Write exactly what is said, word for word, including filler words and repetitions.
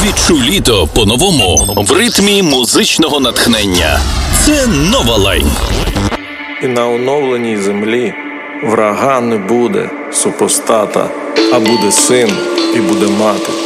Відчуй літо по-новому в ритмі музичного натхнення. Це Нова Лайн. І на оновленій землі врага не буде, супостата, а буде син і буде мати.